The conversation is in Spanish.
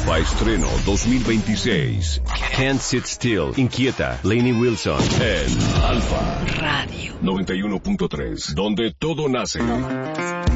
Alfa Estreno 2026. Can't Sit Still, Inquieta, Lainey Wilson. En Alfa Radio 91.3, donde todo nace.